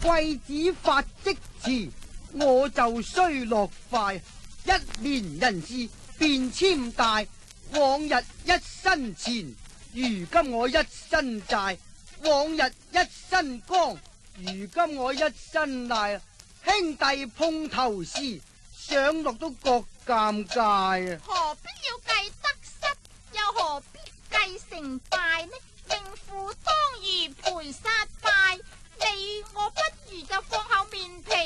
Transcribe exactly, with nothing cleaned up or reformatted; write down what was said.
貴子發即辭，我就須落快。一年人事變遷大，往日一身錢，如今我一身債。往日一身光，如今我一身賴。兄弟碰頭時，上落都各尷尬啊！ 何必要計得失，又何必計成敗呢？命負當如賠殺敗，你我不如就放口面皮，